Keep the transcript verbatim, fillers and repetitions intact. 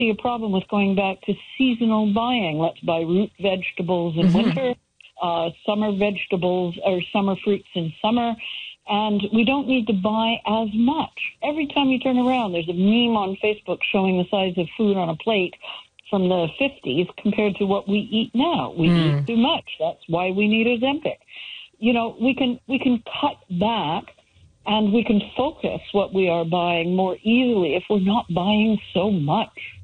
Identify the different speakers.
Speaker 1: see a problem with going back to seasonal buying. Let's buy root vegetables in mm-hmm. winter, uh, summer vegetables or summer fruits in summer. And we don't need to buy as much. Every time you turn around, there's a meme on Facebook showing the size of food on a plate from the fifties compared to what we eat now. We mm. eat too much. That's why we need Ozempic. You know, we can we can cut back and we can focus what we are buying more easily if we're not buying so much.